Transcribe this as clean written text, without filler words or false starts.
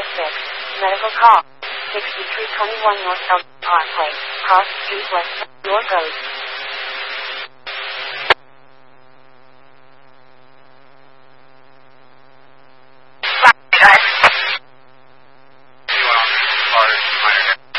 Medical call. 6321 North South Parkway, Cross Street West, York Road.